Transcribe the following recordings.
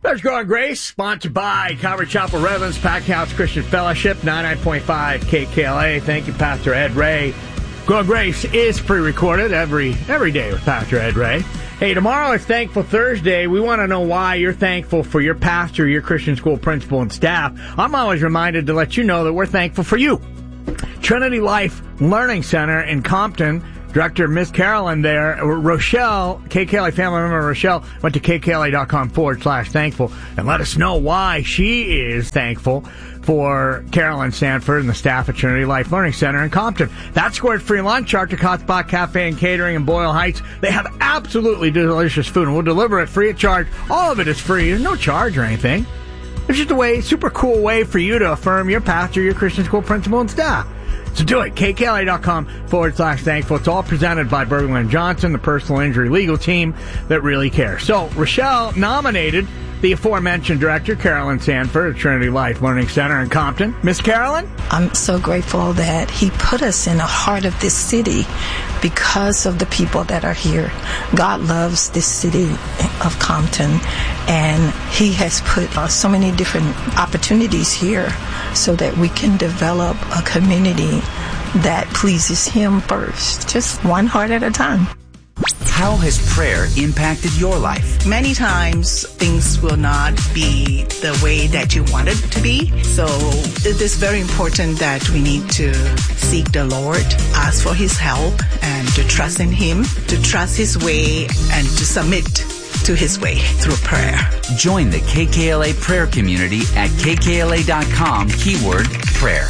There's Growing Grace, sponsored by Calvary Chapel Redlands, Packhouse Christian Fellowship, 99.5 KKLA. Thank you, Pastor Ed Ray. Growing Grace is pre-recorded every day with Pastor Ed Ray. Hey, tomorrow is Thankful Thursday. We want to know why you're thankful for your pastor, your Christian school principal, and staff. I'm always reminded to let you know that we're thankful for you. Trinity Life Learning Center in Compton. Director Miss Carolyn there, Rochelle, KKLA family member Rochelle, went to kkla.com/thankful and let us know why she is thankful for Carolyn Sanford and the staff at Trinity Life Learning Center in Compton. That's scored free lunch, Arctic Hot Spot Cafe and Catering in Boyle Heights. They have absolutely delicious food, and we'll deliver it free of charge. All of it is free. There's no charge or anything. It's just a way, super cool way for you to affirm your pastor, your Christian school principal, and staff. So do it, kkla.com/thankful. It's all presented by Berglund & Johnson, the personal injury legal team that really cares. So Rochelle nominated the aforementioned director, Carolyn Sanford of Trinity Life Learning Center in Compton. Miss Carolyn? I'm so grateful that he put us in the heart of this city because of the people that are here. God loves this city of Compton, and he has put so many different opportunities here so that we can develop a community that pleases him first, just one heart at a time. How has prayer impacted your life? Many times things will not be the way that you want it to be. So it is very important that we need to seek the Lord, ask for his help, and to trust in him, to trust his way, and to submit to his way through prayer. Join the KKLA prayer community at kkla.com, /prayer.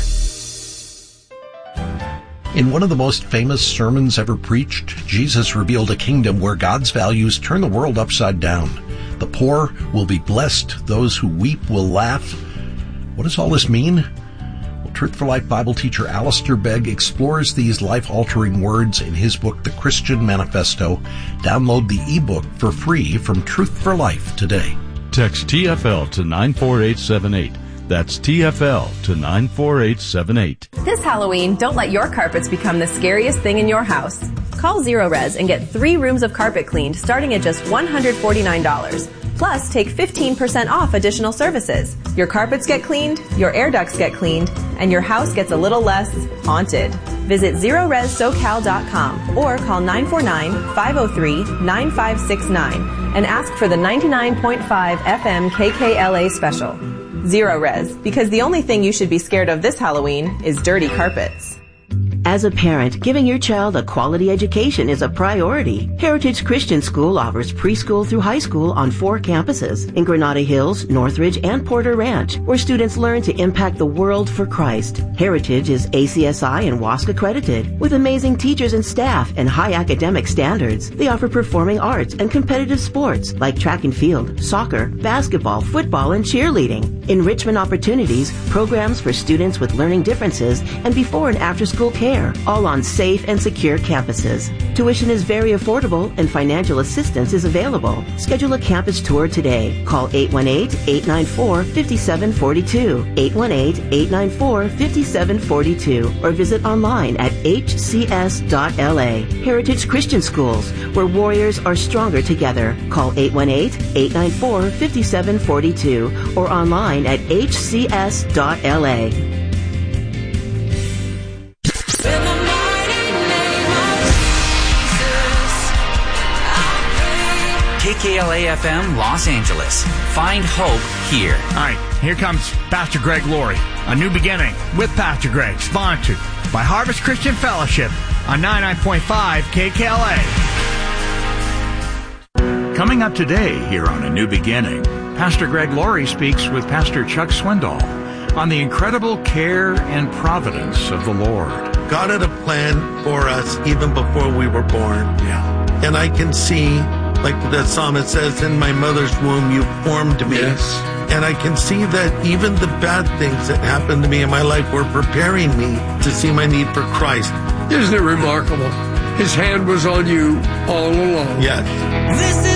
In one of the most famous sermons ever preached, Jesus revealed a kingdom where God's values turn the world upside down. The poor will be blessed. Those who weep will laugh. What does all this mean? Well, Truth for Life Bible teacher Alistair Begg explores these life-altering words in his book, The Christian Manifesto. Download the ebook for free from Truth for Life today. Text TFL to 94878. That's TFL to 94878. This Halloween, don't let your carpets become the scariest thing in your house. Call Zero Res and get 3 rooms of carpet cleaned starting at just $149. Plus, take 15% off additional services. Your carpets get cleaned, your air ducts get cleaned, and your house gets a little less haunted. Visit ZeroResSoCal.com or call 949-503-9569 and ask for the 99.5 FM KKLA special. Zero Res, because the only thing you should be scared of this Halloween is dirty carpets. As a parent, giving your child a quality education is a priority. Heritage Christian School offers preschool through high school on 4 campuses in Granada Hills, Northridge, and Porter Ranch, where students learn to impact the world for Christ. Heritage is ACSI and WASC accredited, with amazing teachers and staff and high academic standards. They offer performing arts and competitive sports like track and field, soccer, basketball, football, and cheerleading. Enrichment opportunities, programs for students with learning differences, and before and after school care, all on safe and secure campuses. Tuition is very affordable and financial assistance is available. Schedule a campus tour today. Call 818-894-5742, 818-894-5742, or visit online at hcs.la. Heritage Christian Schools, where warriors are stronger together. Call 818-894-5742 or online at hcs.la. KKLA-FM Los Angeles. Find hope here. All right, here comes Pastor Greg Laurie. A New Beginning with Pastor Greg, sponsored by Harvest Christian Fellowship on 99.5 KKLA. Coming up today here on A New Beginning, Pastor Greg Laurie speaks with Pastor Chuck Swindoll on the incredible care and providence of the Lord. God had a plan for us even before we were born. Yeah. And I can see, like the psalmist says, in my mother's womb you formed me. Yes. And I can see that even the bad things that happened to me in my life were preparing me to see my need for Christ. Isn't it remarkable? His hand was on you all along. Yes. This is